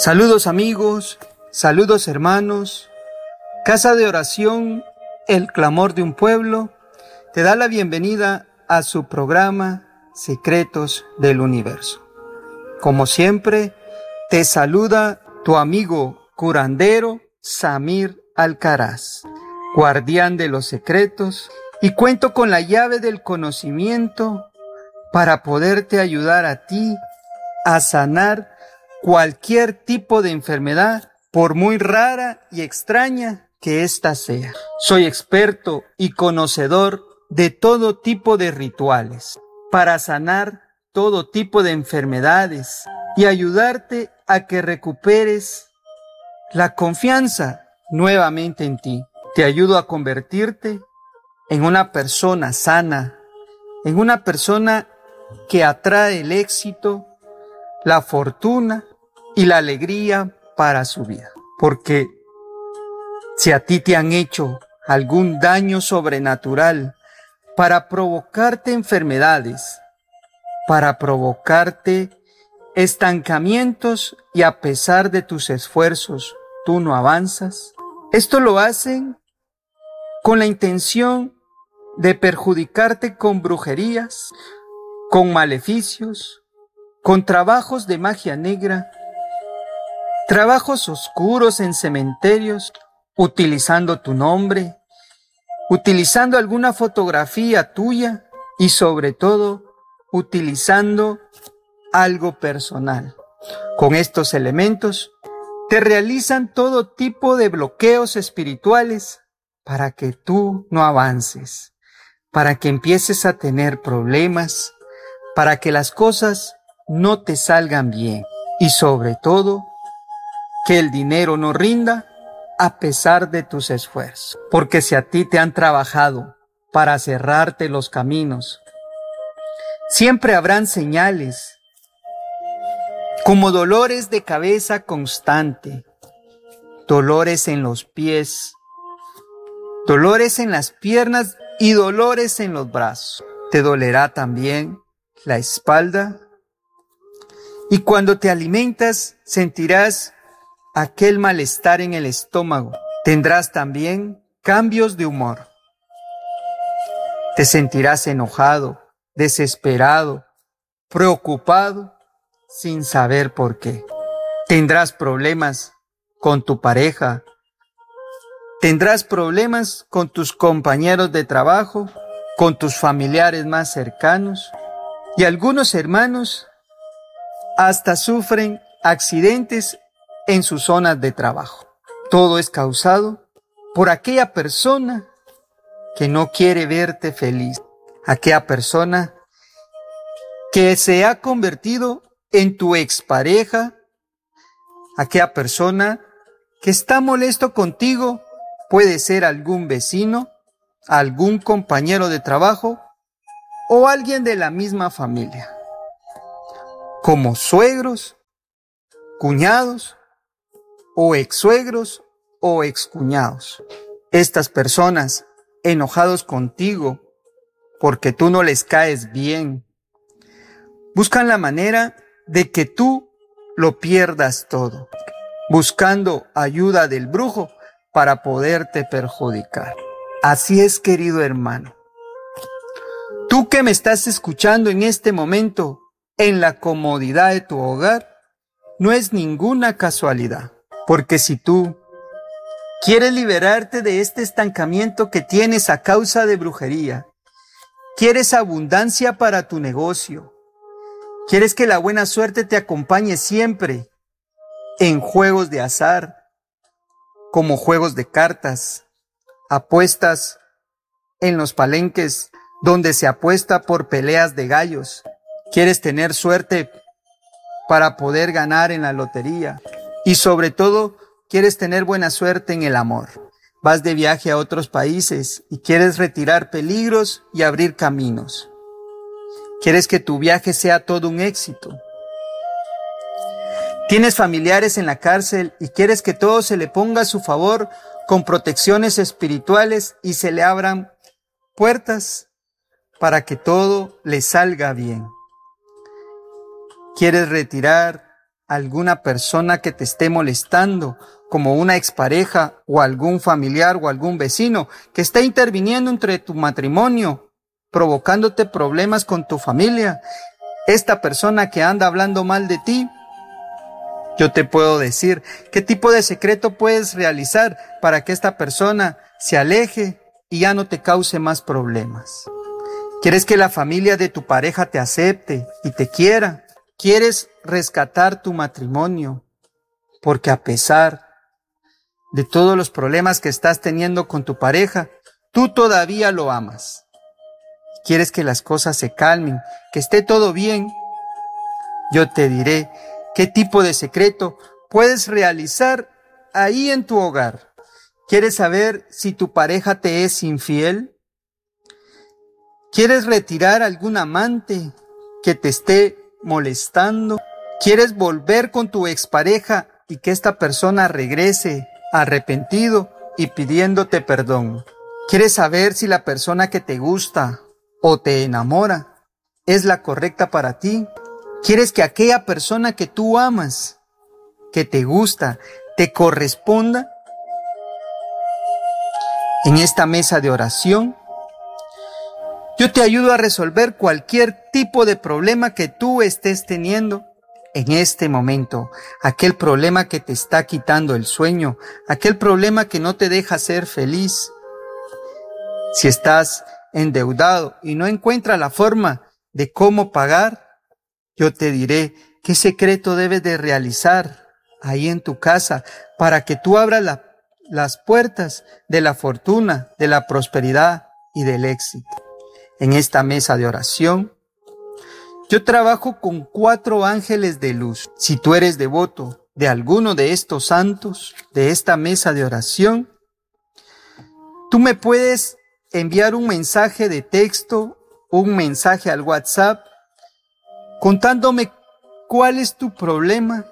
Saludos amigos, saludos hermanos. Casa de Oración, El Clamor de un Pueblo, te da la bienvenida a su programa Secretos del Universo. Como siempre, te saluda tu amigo curandero Samir Alcaraz, guardián de los secretos, y cuento con la llave del conocimiento para poderte ayudar a ti a sanar cualquier tipo de enfermedad, por muy rara y extraña que ésta sea. Soy experto y conocedor de todo tipo de rituales para sanar todo tipo de enfermedades y ayudarte a que recuperes la confianza nuevamente en ti. Te ayudo a convertirte en una persona sana, en una persona que atrae el éxito, la fortuna y la alegría para su vida. Porque si a ti te han hecho algún daño sobrenatural para provocarte enfermedades, para provocarte estancamientos y a pesar de tus esfuerzos tú no avanzas, esto lo hacen con la intención de perjudicarte con brujerías, con maleficios, con trabajos de magia negra, trabajos oscuros en cementerios, utilizando tu nombre, utilizando alguna fotografía tuya y sobre todo utilizando algo personal. Con estos elementos te realizan todo tipo de bloqueos espirituales para que tú no avances, para que empieces a tener problemas, para que las cosas no te salgan bien y sobre todo que el dinero no rinda a pesar de tus esfuerzos. Porque si a ti te han trabajado para cerrarte los caminos, siempre habrán señales como dolores de cabeza constante, dolores en los pies, dolores en las piernas y dolores en los brazos. Te dolerá también la espalda y cuando te alimentas sentirás aquel malestar en el estómago. Tendrás también cambios de humor. Te sentirás enojado, desesperado, preocupado, sin saber por qué. Tendrás problemas con tu pareja. Tendrás problemas con tus compañeros de trabajo, con tus familiares más cercanos. Y algunos hermanos hasta sufren accidentes en sus zonas de trabajo. Todo es causado por aquella persona que no quiere verte feliz, aquella persona que se ha convertido en tu expareja, aquella persona que está molesto contigo, puede ser algún vecino, algún compañero de trabajo o alguien de la misma familia, como suegros, cuñados, o ex-suegros o ex-cuñados. Estas personas enojados contigo porque tú no les caes bien, buscan la manera de que tú lo pierdas todo, buscando ayuda del brujo para poderte perjudicar. Así es, querido hermano. Tú que me estás escuchando en este momento, en la comodidad de tu hogar, no es ninguna casualidad. Porque si tú quieres liberarte de este estancamiento que tienes a causa de brujería, quieres abundancia para tu negocio, quieres que la buena suerte te acompañe siempre en juegos de azar, como juegos de cartas, apuestas en los palenques donde se apuesta por peleas de gallos, quieres tener suerte para poder ganar en la lotería, y sobre todo, quieres tener buena suerte en el amor. Vas de viaje a otros países y quieres retirar peligros y abrir caminos. Quieres que tu viaje sea todo un éxito. Tienes familiares en la cárcel y quieres que todo se le ponga a su favor con protecciones espirituales y se le abran puertas para que todo le salga bien. Quieres retirar alguna persona que te esté molestando, como una expareja o algún familiar o algún vecino que está interviniendo entre tu matrimonio, provocándote problemas con tu familia, esta persona que anda hablando mal de ti, yo te puedo decir qué tipo de secreto puedes realizar para que esta persona se aleje y ya no te cause más problemas. ¿Quieres que la familia de tu pareja te acepte y te quiera? ¿Quieres rescatar tu matrimonio? Porque a pesar de todos los problemas que estás teniendo con tu pareja, tú todavía lo amas. ¿Quieres que las cosas se calmen, que esté todo bien? Yo te diré qué tipo de secreto puedes realizar ahí en tu hogar. ¿Quieres saber si tu pareja te es infiel? ¿Quieres retirar algún amante que te esté molestando? ¿Quieres volver con tu expareja y que esta persona regrese arrepentido y pidiéndote perdón? ¿Quieres saber si la persona que te gusta o te enamora es la correcta para ti? ¿Quieres que aquella persona que tú amas, que te gusta, te corresponda? En esta mesa de oración, yo te ayudo a resolver cualquier tipo de problema que tú estés teniendo en este momento. Aquel problema que te está quitando el sueño, aquel problema que no te deja ser feliz. Si estás endeudado y no encuentras la forma de cómo pagar, yo te diré qué secreto debes de realizar ahí en tu casa para que tú abras las puertas de la fortuna, de la prosperidad y del éxito. En esta mesa de oración, yo trabajo con 4 ángeles de luz. Si tú eres devoto de alguno de estos santos, de esta mesa de oración, tú me puedes enviar un mensaje de texto, un mensaje al WhatsApp, contándome cuál es tu problema.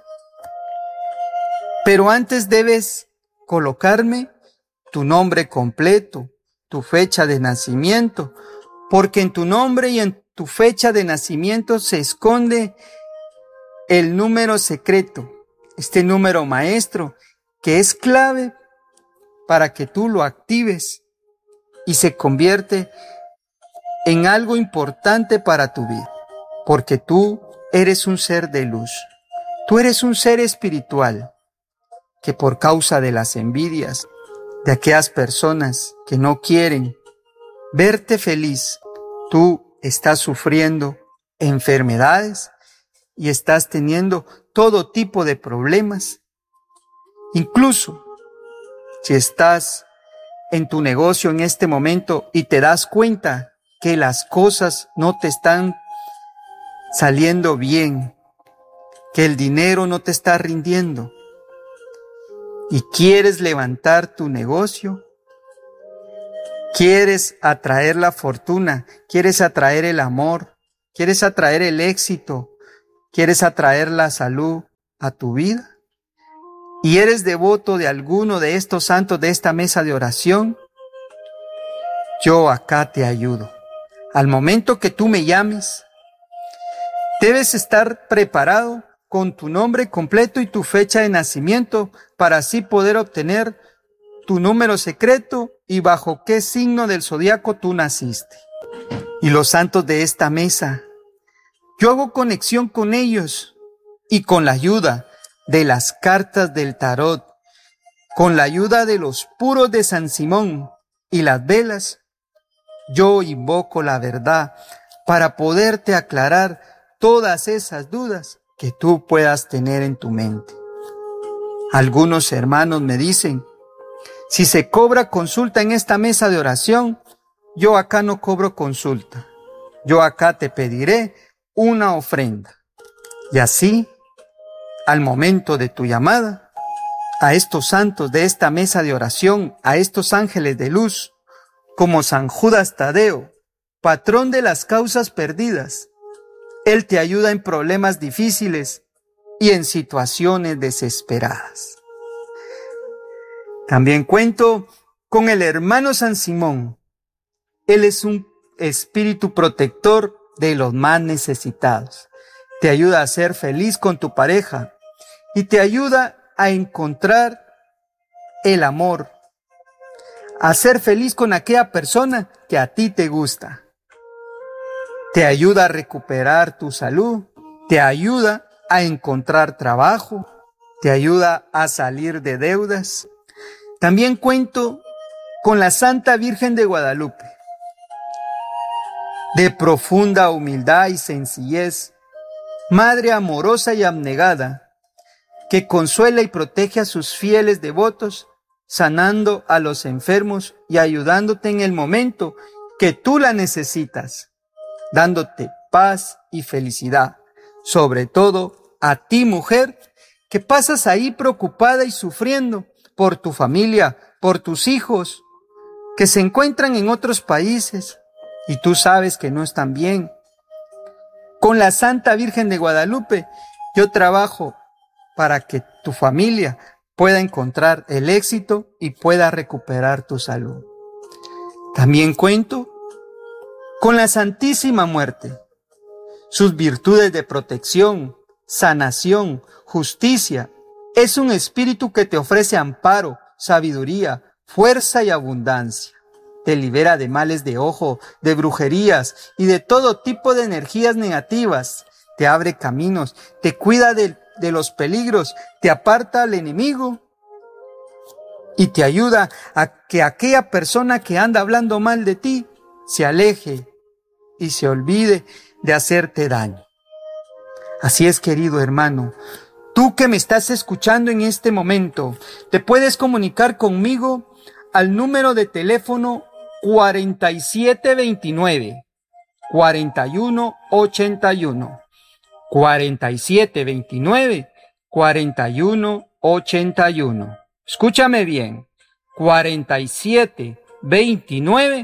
Pero antes debes colocarme tu nombre completo, tu fecha de nacimiento, porque en tu nombre y en tu fecha de nacimiento se esconde el número secreto, este número maestro, que es clave para que tú lo actives y se convierte en algo importante para tu vida, porque tú eres un ser de luz, tú eres un ser espiritual, que por causa de las envidias, de aquellas personas que no quieren verte feliz, tú estás sufriendo enfermedades y estás teniendo todo tipo de problemas. Incluso si estás en tu negocio en este momento y te das cuenta que las cosas no te están saliendo bien, que el dinero no te está rindiendo y quieres levantar tu negocio, quieres atraer la fortuna, quieres atraer el amor, quieres atraer el éxito, quieres atraer la salud a tu vida, y eres devoto de alguno de estos santos de esta mesa de oración, yo acá te ayudo. Al momento que tú me llames, debes estar preparado con tu nombre completo y tu fecha de nacimiento para así poder obtener tu número secreto y bajo qué signo del zodiaco tú naciste. Y los santos de esta mesa, yo hago conexión con ellos y con la ayuda de las cartas del tarot, con la ayuda de los puros de San Simón y las velas, yo invoco la verdad para poderte aclarar todas esas dudas que tú puedas tener en tu mente. Algunos hermanos me dicen, si se cobra consulta en esta mesa de oración, yo acá no cobro consulta. Yo acá te pediré una ofrenda. Y así, al momento de tu llamada, a estos santos de esta mesa de oración, a estos ángeles de luz, como San Judas Tadeo, patrón de las causas perdidas, él te ayuda en problemas difíciles y en situaciones desesperadas. También cuento con el hermano San Simón. Él es un espíritu protector de los más necesitados. Te ayuda a ser feliz con tu pareja y te ayuda a encontrar el amor, a ser feliz con aquella persona que a ti te gusta. Te ayuda a recuperar tu salud, te ayuda a encontrar trabajo, te ayuda a salir de deudas. También cuento con la Santa Virgen de Guadalupe, de profunda humildad y sencillez, madre amorosa y abnegada, que consuela y protege a sus fieles devotos, sanando a los enfermos y ayudándote en el momento que tú la necesitas, dándote paz y felicidad, sobre todo a ti, mujer, que pasas ahí preocupada y sufriendo por tu familia, por tus hijos, que se encuentran en otros países y tú sabes que no están bien. Con la Santa Virgen de Guadalupe, yo trabajo para que tu familia pueda encontrar el éxito y pueda recuperar tu salud. También cuento con la Santísima Muerte, sus virtudes de protección, sanación, justicia. Es un espíritu que te ofrece amparo, sabiduría, fuerza y abundancia. Te libera de males de ojo, de brujerías y de todo tipo de energías negativas. Te abre caminos, te cuida de los peligros, te aparta al enemigo y te ayuda a que aquella persona que anda hablando mal de ti se aleje y se olvide de hacerte daño. Así es, querido hermano, tú que me estás escuchando en este momento, te puedes comunicar conmigo al número de teléfono 4729 4181, 4729 4181. Escúchame bien, 4729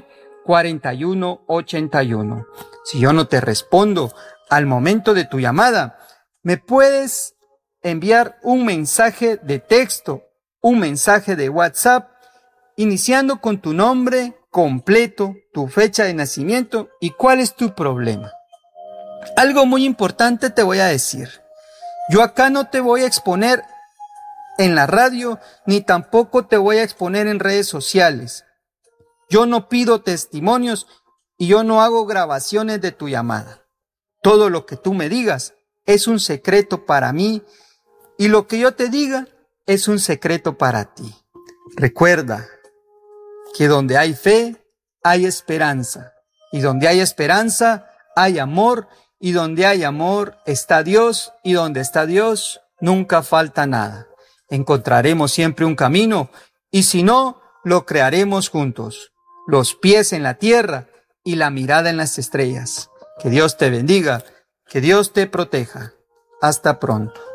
4181. Si yo no te respondo al momento de tu llamada, me puedes enviar un mensaje de texto, un mensaje de WhatsApp, iniciando con tu nombre completo, tu fecha de nacimiento y cuál es tu problema. Algo muy importante te voy a decir. Yo acá no te voy a exponer en la radio, ni tampoco te voy a exponer en redes sociales. Yo no pido testimonios y yo no hago grabaciones de tu llamada. Todo lo que tú me digas es un secreto para mí y lo que yo te diga es un secreto para ti. Recuerda que donde hay fe, hay esperanza. Y donde hay esperanza, hay amor. Y donde hay amor, está Dios. Y donde está Dios, nunca falta nada. Encontraremos siempre un camino. Y si no, lo crearemos juntos. Los pies en la tierra y la mirada en las estrellas. Que Dios te bendiga. Que Dios te proteja. Hasta pronto.